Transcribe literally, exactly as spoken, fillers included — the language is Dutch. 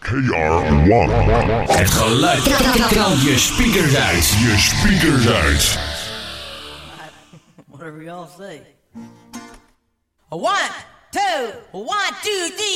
K R one. Het geluid. Knal je speakers uit. Je speakers uit. Whatever y'all say. A one, two, one, two, three.